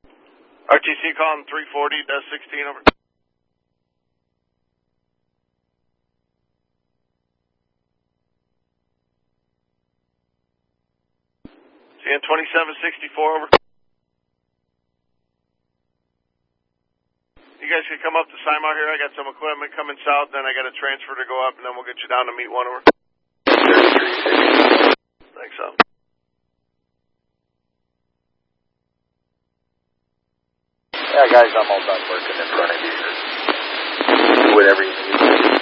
RTC calling 340-16 over. CN 2764 over. You guys can come up to Symar here. I got some equipment coming south, then I got a transfer to go up, and then we'll get you down to meet one over. Thanks, up. Yeah, guys, I'm all done working in front of you. Do whatever you need.